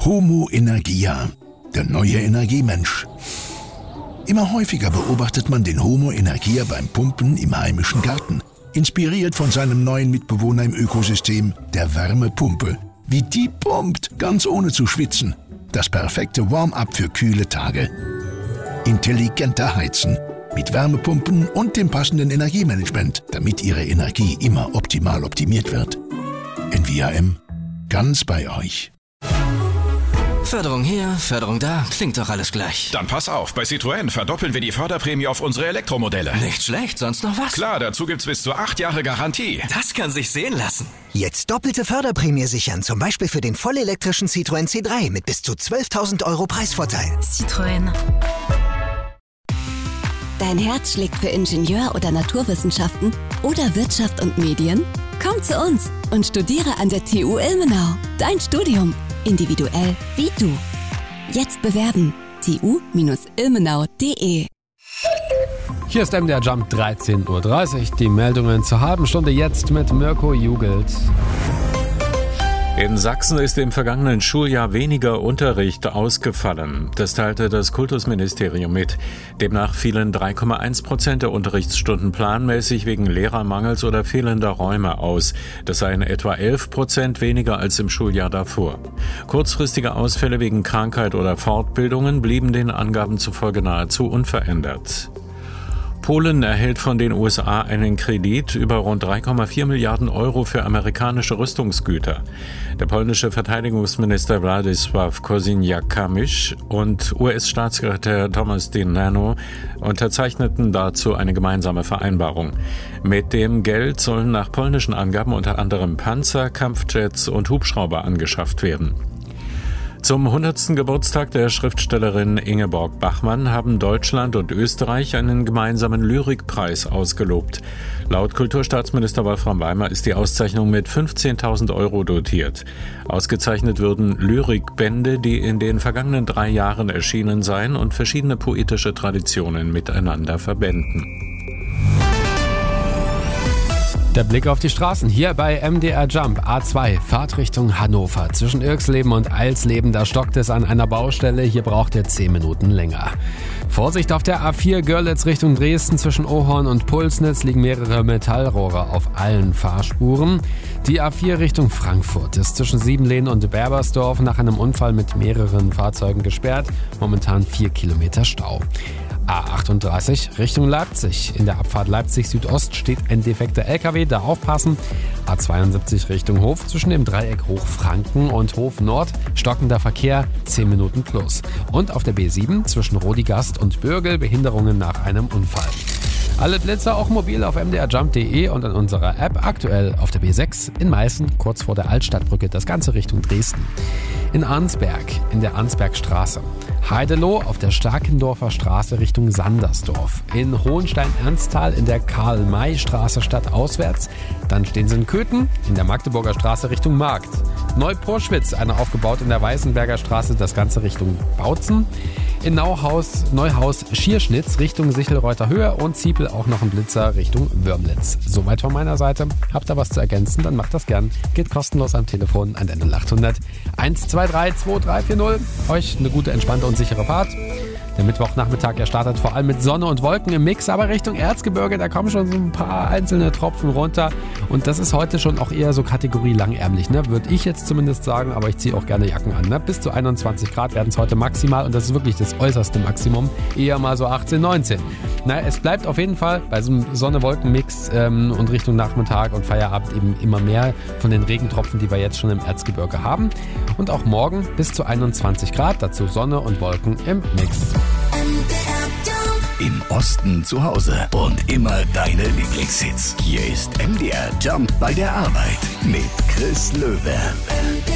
Homo Energia, der neue Energiemensch. Immer häufiger beobachtet man den Homo Energia beim Pumpen im heimischen Garten. Inspiriert von seinem neuen Mitbewohner im Ökosystem, der Wärmepumpe. Wie die pumpt, ganz ohne zu schwitzen. Das perfekte Warm-up für kühle Tage. Intelligenter Heizen. Mit Wärmepumpen und dem passenden Energiemanagement, damit Ihre Energie immer optimal optimiert wird. NVIM, ganz bei euch. Förderung hier, Förderung da, klingt doch alles gleich. Dann pass auf, bei Citroën verdoppeln wir die Förderprämie auf unsere Elektromodelle. Nicht schlecht, sonst noch was? Klar, dazu gibt's bis zu 8 Jahre Garantie. Das kann sich sehen lassen. Jetzt doppelte Förderprämie sichern, zum Beispiel für den vollelektrischen Citroën C3 mit bis zu 12.000 € Preisvorteil. Citroën. Dein Herz schlägt für Ingenieur- oder Naturwissenschaften oder Wirtschaft und Medien? Komm zu uns und studiere an der TU Ilmenau. Dein Studium. Individuell wie du. Jetzt bewerben. tu-ilmenau.de. Hier ist MDR Jump 13.30 Uhr. Die Meldungen zur halben Stunde jetzt mit Mirko Jugelt. In Sachsen ist im vergangenen Schuljahr weniger Unterricht ausgefallen. Das teilte das Kultusministerium mit. Demnach fielen 3,1% der Unterrichtsstunden planmäßig wegen Lehrermangels oder fehlender Räume aus. Das seien etwa 11% weniger als im Schuljahr davor. Kurzfristige Ausfälle wegen Krankheit oder Fortbildungen blieben den Angaben zufolge nahezu unverändert. Polen erhält von den USA einen Kredit über rund 3,4 Milliarden € für amerikanische Rüstungsgüter. Der polnische Verteidigungsminister Władysław Kosiniak-Kamysz und US-Staatssekretär Thomas DiNanno unterzeichneten dazu eine gemeinsame Vereinbarung. Mit dem Geld sollen nach polnischen Angaben unter anderem Panzer, Kampfjets und Hubschrauber angeschafft werden. Zum 100. Geburtstag der Schriftstellerin Ingeborg Bachmann haben Deutschland und Österreich einen gemeinsamen Lyrikpreis ausgelobt. Laut Kulturstaatsminister Wolfram Weimer ist die Auszeichnung mit 15.000 € dotiert. Ausgezeichnet würden Lyrikbände, die in den vergangenen 3 Jahren erschienen seien und verschiedene poetische Traditionen miteinander verbänden. Der Blick auf die Straßen hier bei MDR Jump. A2, Fahrtrichtung Hannover. Zwischen Irxleben und Eilsleben, da stockt es an einer Baustelle. Hier braucht ihr 10 Minuten länger. Vorsicht auf der A4 Görlitz Richtung Dresden. Zwischen Ohorn und Pulsnitz liegen mehrere Metallrohre auf allen Fahrspuren. Die A4 Richtung Frankfurt ist zwischen Siebenlehn und Berbersdorf nach einem Unfall mit mehreren Fahrzeugen gesperrt. Momentan 4 Kilometer Stau. A38 Richtung Leipzig. In der Abfahrt Leipzig Südost steht ein defekter LKW, da aufpassen. A72 Richtung Hof zwischen dem Dreieck Hochfranken und Hof Nord stockender Verkehr 10 Minuten plus. Und auf der B7 zwischen Rodigast und Bürgel Behinderungen nach einem Unfall. Alle Blitzer auch mobil auf mdrjump.de und an unserer App, aktuell auf der B6 in Meißen, kurz vor der Altstadtbrücke, das Ganze Richtung Dresden. In Arnsberg, in der Arnsbergstraße. Heideloh auf der Starkendorfer Straße Richtung Sandersdorf. In Hohenstein-Ernsthal in der Karl-May-Straße stadtauswärts. Dann stehen sie in Köthen in der Magdeburger Straße Richtung Markt. Neuproschwitz, eine aufgebaut in der Weißenberger Straße, das Ganze Richtung Bautzen. In Neuhaus Schierschnitz Richtung Sichelreuther Höhe und Ziepel auch noch ein Blitzer Richtung Würmlitz. Soweit von meiner Seite. Habt ihr was zu ergänzen, dann macht das gern. Geht kostenlos am Telefon an der 0800 123 2340. Euch eine gute, entspannte und sichere Fahrt. Der Mittwochnachmittag, er startet vor allem mit Sonne und Wolken im Mix, aber Richtung Erzgebirge, da kommen schon so ein paar einzelne Tropfen runter. Und das ist heute schon auch eher so Kategorie langärmlich, ne? Würde ich jetzt zumindest sagen, aber ich ziehe auch gerne Jacken an. Ne? Bis zu 21 Grad werden es heute maximal und das ist wirklich das äußerste Maximum. Eher mal so 18, 19. Naja, es bleibt auf jeden Fall bei so einem Sonne-Wolken-Mix und Richtung Nachmittag und Feierabend eben immer mehr von den Regentropfen, die wir jetzt schon im Erzgebirge haben. Und auch morgen bis zu 21 Grad, dazu Sonne und Wolken im Mix. Im Osten zu Hause und immer deine Lieblingshits. Hier ist MDR Jump bei der Arbeit mit Chris Löwe.